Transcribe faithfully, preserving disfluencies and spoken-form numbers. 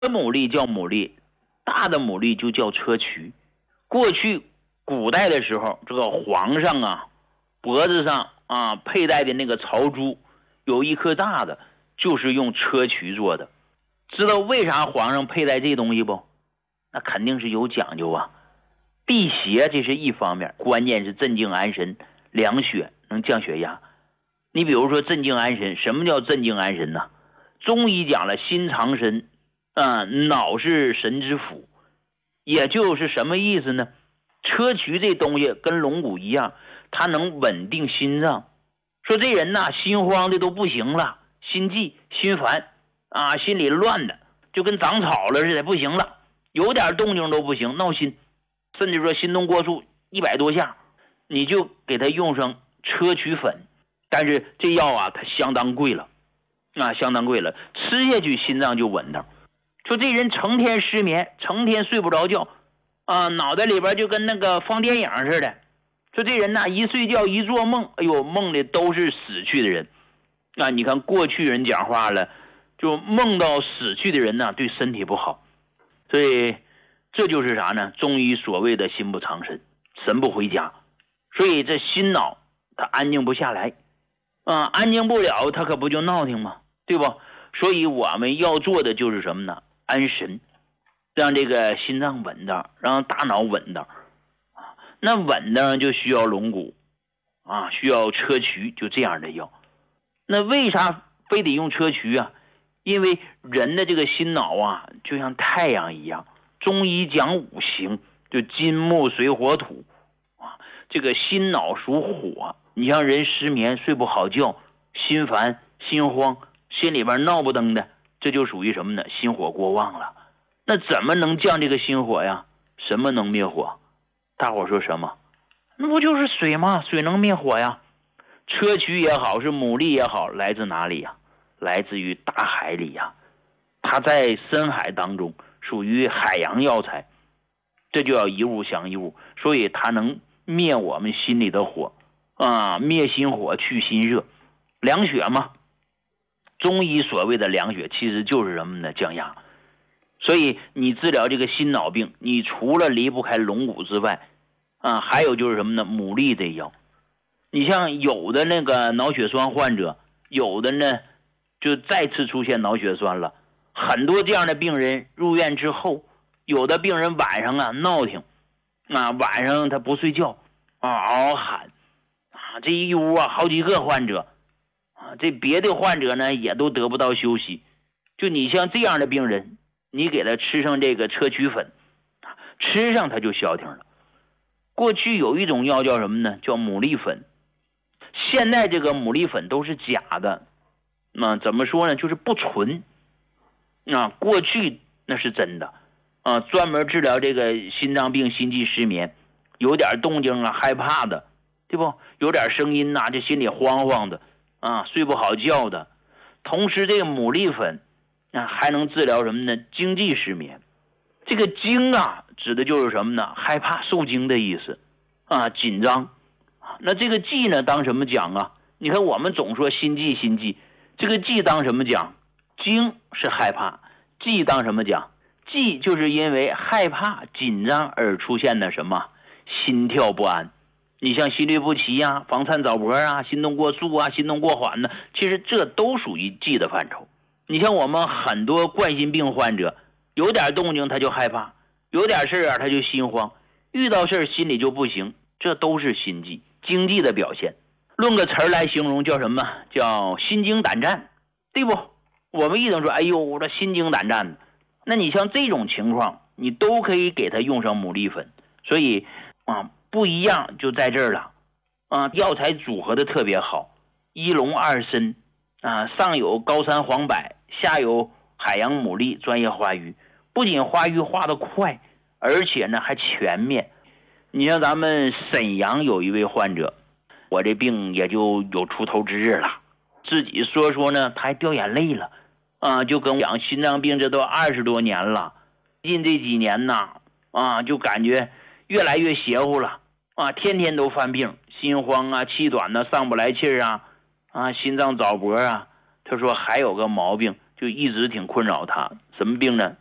牡蛎叫牡蛎，大的牡蛎就叫砗磲。过去古代的时候，这个皇上啊脖子上啊佩戴的那个朝珠有一颗大的，就是用砗磲做的。知道为啥皇上佩戴这东西不？那肯定是有讲究啊。辟邪这是一方面，关键是镇静安神，凉血，能降血压。你比如说镇静安神，什么叫镇静安神呢？中医讲了，心藏神啊，脑是神之府，也就是什么意思呢？砗磲这东西跟龙骨一样，它能稳定心脏。说这人呐，心慌的都不行了，心悸、心烦啊，心里乱的就跟长草了似的，不行了，有点动静都不行，闹心，甚至说心动过速一百多下，你就给他用上砗磲粉。但是这药啊，它相当贵了啊，相当贵了，吃下去心脏就稳当。说这人成天失眠，成天睡不着觉啊，脑袋里边就跟那个放电影似的。说这人呐，一睡觉一做梦，哎呦，梦的都是死去的人。那、啊、你看过去人讲话了，就梦到死去的人呢，对身体不好。所以这就是啥呢？中医所谓的心不藏神，神不回家。所以这心脑它安静不下来啊，安静不了，它可不就闹腾吗？对不？所以我们要做的就是什么呢？安神，让这个心脏稳当，让大脑稳当啊。那稳当就需要龙骨啊，需要砗磲，就这样的药。那为啥非得用砗磲啊？因为人的这个心脑啊，就像太阳一样，中医讲五行，就金木水火土啊。这个心脑属火，你像人失眠睡不好觉，心烦心慌，心里边闹不登的，这就属于什么呢？心火过旺了。那怎么能降这个心火呀？什么能灭火？大伙说什么？那不就是水吗？水能灭火呀。砗磲也好，是牡蛎也好，来自哪里呀？来自于大海里呀。它在深海当中属于海洋药材，这就要一物降一物，所以它能灭我们心里的火啊，灭心火，去心热，凉血嘛。中医所谓的凉血其实就是什么呢？降压。所以你治疗这个心脑病，你除了离不开龙骨之外啊，还有就是什么呢？牡蛎这药。你像有的那个脑血栓患者，有的呢就再次出现脑血栓了，很多这样的病人入院之后，有的病人晚上啊闹腾啊，晚上他不睡觉啊，嗷嗷喊啊，这一屋啊好几个患者啊，这别的患者呢也都得不到休息。就你像这样的病人，你给他吃上这个砗磲粉，吃上他就消停了。过去有一种药叫什么呢？叫牡蛎粉。现在这个牡蛎粉都是假的，那、啊、怎么说呢？就是不纯。啊，过去那是真的啊，专门治疗这个心脏病、心悸、失眠，有点动静啊，害怕的，对不？有点声音呐、啊，这心里慌慌的啊，睡不好觉的。同时，这个牡蛎粉啊，还能治疗什么呢？惊悸失眠。这个惊啊，指的就是什么呢？害怕、受惊的意思啊，紧张。那这个悸呢，当什么讲啊？你看我们总说心悸心悸，这个悸当什么讲？惊是害怕，悸当什么讲？悸就是因为害怕紧张而出现的什么心跳不安。你像心律不齐啊，房颤早搏啊，心动过速啊，心动过缓呢，其实这都属于悸的范畴。你像我们很多冠心病患者，有点动静他就害怕，有点事啊他就心慌，遇到事心里就不行，这都是心悸。惊悸的表现，论个词儿来形容叫什么？叫心惊胆战，对不？我们一等说，哎呦，我这心惊胆战的。那你像这种情况，你都可以给他用上牡蛎粉。所以啊，不一样就在这儿了啊，药材组合的特别好，一龙二参啊，上有高山黄柏，下有海洋牡蛎，专业化瘀，不仅化瘀化得快，而且呢还全面。你像咱们沈阳有一位患者，我这病也就有出头之日了，自己说说呢，他还掉眼泪了啊，就跟我讲心脏病这都二十多年了，近这几年呢啊，就感觉越来越邪乎了啊，天天都犯病，心慌啊，气短呢，上不来气儿啊，啊，心脏早搏啊。他说还有个毛病，就一直挺困扰他，什么病呢？